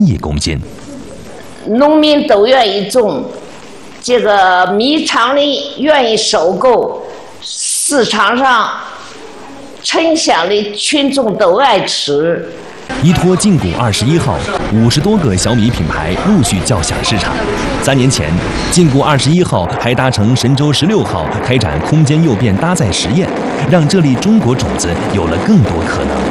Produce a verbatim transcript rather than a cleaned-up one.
亿公斤。 农民都愿意种，这个米厂里愿意收购，市场上城乡的群众都爱吃。 依托晋谷二十一号，五十多个小米品牌陆续叫响市场。三年前，晋谷二十一号还搭乘神舟十六号开展空间诱变搭载实验，让这粒中国种子有了更多可能。